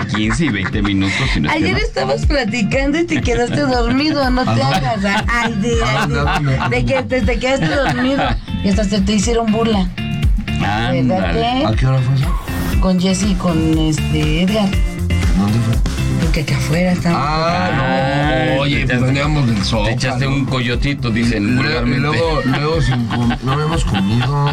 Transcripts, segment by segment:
15 y 20 minutos. Si no es Ayer que no. estabas platicando y te quedaste dormido, no te hagas. Ay, de que te quedaste dormido y hasta se te hicieron burla. ¿Verdad Ándale. que? ¿A qué hora fue eso? Con Jesse y con Edgar. ¿Dónde fue? Porque acá afuera estamos. No, oye, pues veníamos del sol. Te echaste un coyotito, dicen Y vulgarmente. luego no habíamos comido.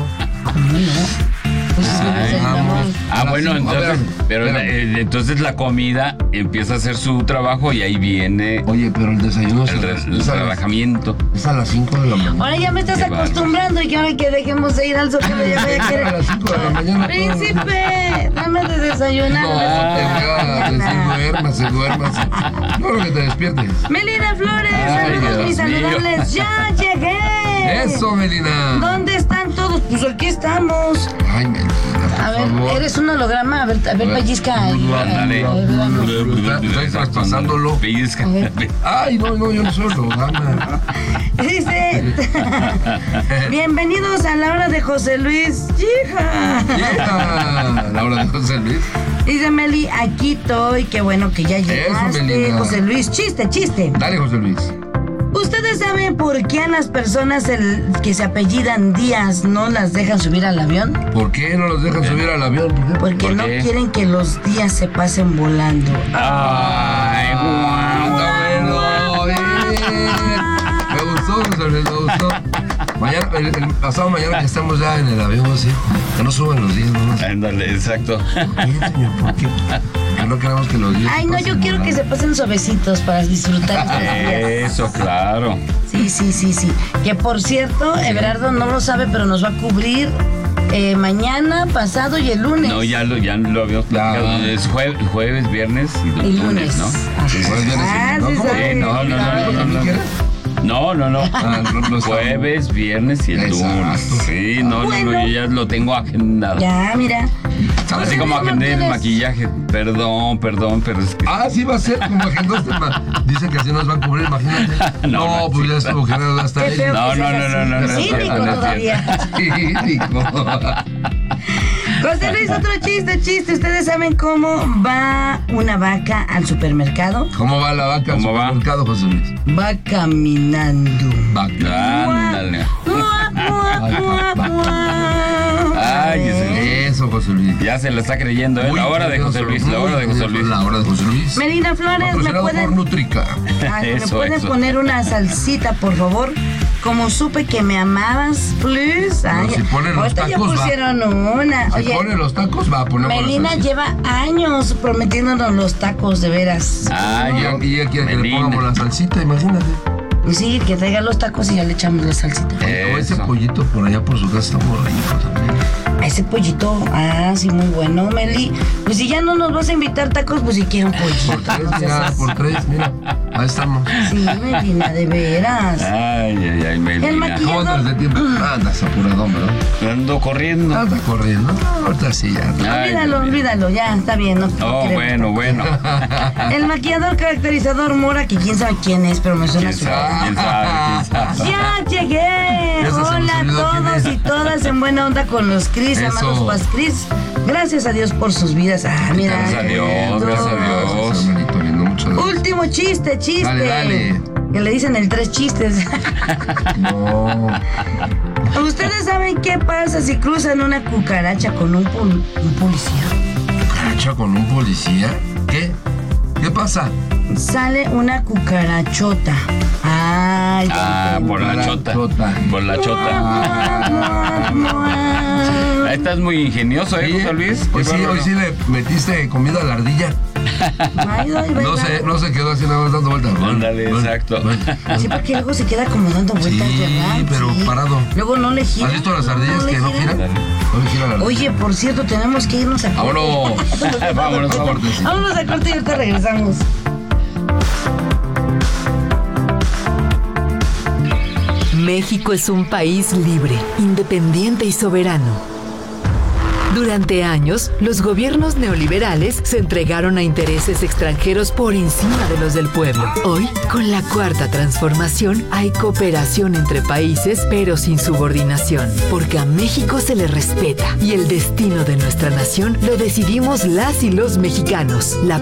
Pues sí, desayunamos. Bueno, entonces, pero espérame. entonces la comida empieza a hacer su trabajo y ahí viene Oye, pero el desayuno el relajamiento. es a las 5 de la mañana. Ahora ya me estás Qué acostumbrando y que ahora que dejemos de ir al Zócalo ya voy a A querer. las 5 de la mañana. Príncipe, dame de desayunar. No, te voy a decir, duérmase. No lo que te despiertes. Melina Flores, Ay, saludos Dios mis saludables. ¡Ya llegué! Eso, Melina. ¿Dónde están todos? Pues aquí estamos. Ay, Melina, A por ver, favor. eres un holograma. A ver, pellizca. Ándale. Estoy traspasándolo. Pellizca. Ay, no, yo no soy holograma. Dice, bienvenidos a la hora de José Luis. ¡Hija! Yeah. La hora de José Luis. Dice Meli, aquí estoy. Qué bueno que ya llegaste, Melina. José Luis. Chiste. Dale, José Luis. ¿Ustedes saben por qué a las personas que se apellidan Díaz no las dejan subir al avión? ¿Por qué no los dejan subir al avión? Porque ¿Por no qué? quieren que los días se pasen volando. Ay, guau. Está bueno, bien. Me gustó, José Luis, me gustó. Mañana, el pasado mañana que estamos ya en el avión, sí. Que no suban los días, ¿no? Ándale, exacto. Bien, señor, ¿por qué? Que no queremos que los días. Ay, no, yo quiero que se pasen suavecitos para disfrutar estos días. Eso, claro. Sí. Que por cierto, Everardo no lo sabe, pero nos va a cubrir mañana, pasado y el lunes. No, ya lo habíamos platicado. Es jueves, viernes y El lunes, lunes. ¿no? Sí, jueves, viernes y Ah, lunes. sí, ¿Cómo? sabe. No. ¿También quieres? No. No Jueves, viernes y el Exacto. lunes. Sí, no, Bueno. yo ya lo tengo agendado. Ya, mira. Así como agendé el maquillaje. Perdón, pero es que... Ah, sí va a ser como agendaste. Dice que así nos va a cubrir, imagínate. No, Pues ya estuvo generado hasta Qué él. feo No, que no, seas no, así. no, no, no, Cínico no, no, no, todavía. Sí, Nico. José Luis, otro chiste. ¿Ustedes saben cómo va una vaca al supermercado? ¿Cómo va la vaca al ¿Cómo va? supermercado, José Luis? Va caminando. Vaca. Ándale. Ay, Eso, José Luis. Ya se la está creyendo, ¿eh? Muy La hora de José curioso, Luis, la hora de José Luis. La hora de José Luis. Melina Flores, ¿me Patrocinado por pueden, Nutrica. ¿me Eso, pueden eso. poner una salsita, por favor? Como supe que me amabas, please. Ay, si ponen los ahorita tacos, ya va. pusieron una. Si Oye, pone los tacos, va a poner Melina lleva años prometiéndonos los tacos, de veras. Y ella quiere que le Melina. pongamos la salsita, imagínate. Y sí, que traiga los tacos y ya le echamos la salsita. O ese Eso. pollito por allá por su casa está muy rico también. A ese pollito, sí, muy bueno, Meli. Pues si ya no nos vas a invitar tacos, pues si quiero un pollito. Por tres, no mira, seas- por tres, mira. Ahí estamos. Sí, Melina, de veras. Ay, El Melina. maquillaje. ¿Cómo andas de tiempo? Andas apuradón, ¿verdad? Ando corriendo. Anda corriendo. Ahorita sí, ya. Ay, Olvídalo, ya, está bien. No, Oh, queremos. bueno. El maquillador caracterizador Mora, que quién sabe quién es, pero me suena ¿Quién su sabe? ¡Ya llegué! Ya se nos Hola a olvidó quién todos es. y todas en buena onda con los Cris, Eso. amados Paz Cris. Gracias a Dios por sus vidas. Mira. Gracias a Dios, lindo. gracias a Dios. Gracias, hermanito lindo, muchas gracias. Último chiste. Dale. Que le dicen el 3 chistes. No. ¿Ustedes saben qué pasa si cruzan una cucaracha con un policía? ¿Cucaracha con un policía? ¿Qué? ¿Qué pasa? Sale una cucarachota. Ay, ya Por la chota. Por la chota. Ahí estás muy ingenioso, ¿eh, José Luis? Hoy sí le metiste comida a la ardilla. No se quedó así nada más dando vueltas. Ándale, exacto. Sí, porque luego se queda como dando vueltas, Sí, ¿verdad? pero parado. Luego no le gira. ¿Has visto las ardillas que no giran? No le gira la ardilla. Oye, por cierto, tenemos que irnos a corte. Vámonos. Vámonos, vámonos. Vámonos a corte y ahorita regresamos. México es un país libre, independiente y soberano. Durante años, los gobiernos neoliberales se entregaron a intereses extranjeros por encima de los del pueblo. Hoy, con la Cuarta Transformación, hay cooperación entre países, pero sin subordinación, porque a México se le respeta y el destino de nuestra nación lo decidimos las y los mexicanos. La